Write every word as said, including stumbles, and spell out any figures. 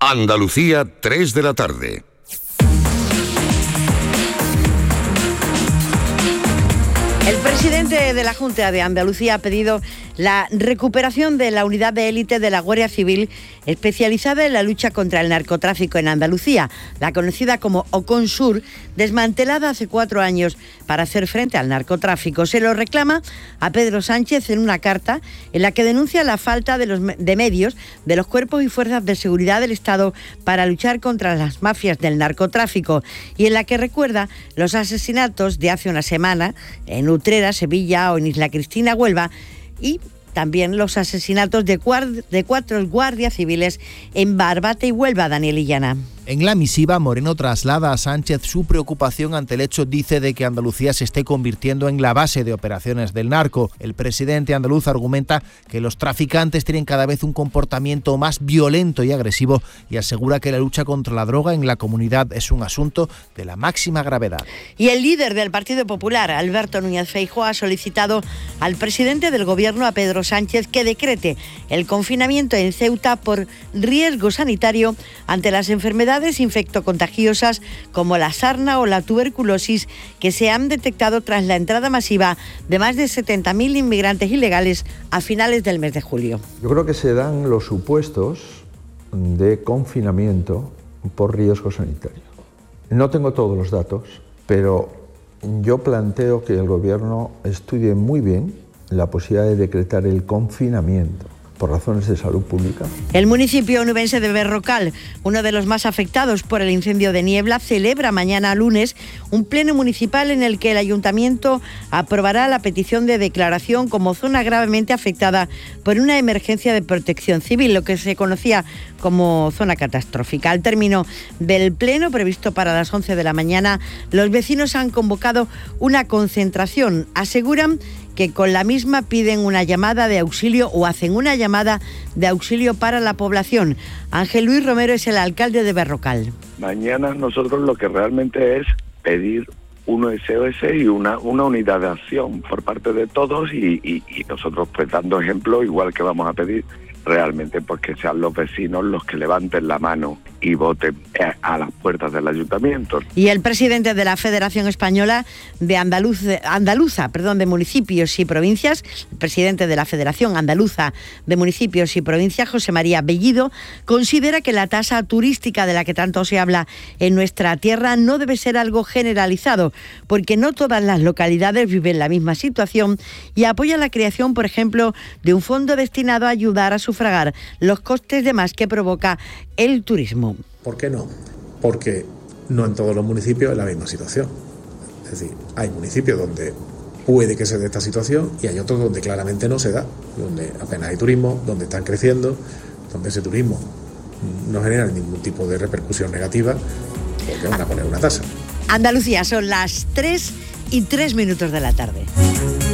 Andalucía, tres de la tarde. El presidente de la Junta de Andalucía ha pedido la recuperación de la unidad de élite de la Guardia Civil especializada en la lucha contra el narcotráfico en Andalucía, la conocida como OCONSUR, desmantelada hace cuatro años para hacer frente al narcotráfico. Se lo reclama a Pedro Sánchez en una carta en la que denuncia la falta de, los, de medios de los cuerpos y fuerzas de seguridad del Estado para luchar contra las mafias del narcotráfico y en la que recuerda los asesinatos de hace una semana en Utrera, Sevilla o en Isla Cristina, Huelva, y también los asesinatos de, cuar- de cuatro guardias civiles en Barbate y Huelva. Daniel Illana. En la misiva, Moreno traslada a Sánchez su preocupación ante el hecho, dice, de que Andalucía se esté convirtiendo en la base de operaciones del narco. El presidente andaluz argumenta que los traficantes tienen cada vez un comportamiento más violento y agresivo y asegura que la lucha contra la droga en la comunidad es un asunto de la máxima gravedad. Y el líder del Partido Popular, Alberto Núñez Feijóo, ha solicitado al presidente del Gobierno, a Pedro Sánchez, que decrete el confinamiento en Ceuta por riesgo sanitario ante las enfermedades infectocontagiosas como la sarna o la tuberculosis que se han detectado tras la entrada masiva de más de setenta mil inmigrantes ilegales a finales del mes de julio. Yo creo que se dan los supuestos de confinamiento por riesgo sanitario. No tengo todos los datos, pero yo planteo que el Gobierno estudie muy bien la posibilidad de decretar el confinamiento por razones de salud pública. El municipio onubense de Berrocal, uno de los más afectados por el incendio de Niebla, celebra mañana lunes un pleno municipal en el que el ayuntamiento aprobará la petición de declaración como zona gravemente afectada por una emergencia de protección civil, lo que se conocía como zona catastrófica. Al término del pleno, previsto para las once de la mañana, los vecinos han convocado una concentración. Aseguran que con la misma piden una llamada de auxilio o hacen una llamada de auxilio para la población. Ángel Luis Romero es el alcalde de Berrocal. Mañana nosotros lo que realmente es pedir un S O S y una, una unidad de acción por parte de todos y, y, y nosotros pues dando ejemplo, igual que vamos a pedir realmente pues que sean los vecinos los que levanten la mano y voten a las puertas del ayuntamiento. Y el presidente de la Federación Española de Andaluz, Andaluza, perdón, de Municipios y Provincias, el presidente de la Federación Andaluza de Municipios y Provincias, José María Bellido, considera que la tasa turística de la que tanto se habla en nuestra tierra no debe ser algo generalizado, porque no todas las localidades viven la misma situación y apoya la creación, por ejemplo, de un fondo destinado a ayudar a sufragar los costes de más que provoca el turismo. ¿Por qué no? Porque no en todos los municipios es la misma situación. Es decir, hay municipios donde puede que se dé esta situación y hay otros donde claramente no se da, donde apenas hay turismo, donde están creciendo, donde ese turismo no genera ningún tipo de repercusión negativa, porque van a poner una tasa. Andalucía, son las tres y tres minutos de la tarde.